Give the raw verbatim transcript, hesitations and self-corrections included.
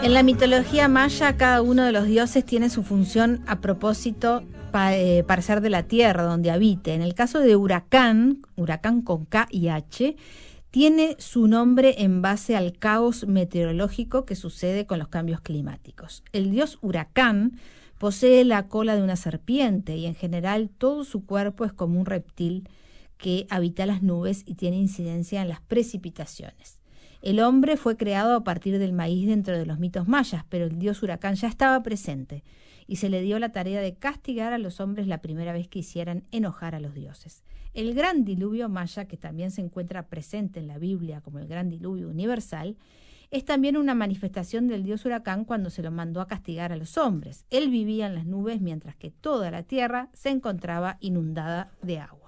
En la mitología maya, cada uno de los dioses tiene su función a propósito pa, eh, para ser de la tierra donde habite. En el caso de Huracán, Huracán con K y H, tiene su nombre en base al caos meteorológico que sucede con los cambios climáticos. El dios Huracán posee la cola de una serpiente y en general todo su cuerpo es como un reptil que habita las nubes y tiene incidencia en las precipitaciones. El hombre fue creado a partir del maíz dentro de los mitos mayas, pero el dios Huracán ya estaba presente y se le dio la tarea de castigar a los hombres la primera vez que hicieran enojar a los dioses. El gran diluvio maya, que también se encuentra presente en la Biblia como el gran diluvio universal, es también una manifestación del dios Huracán cuando se lo mandó a castigar a los hombres. Él vivía en las nubes mientras que toda la tierra se encontraba inundada de agua.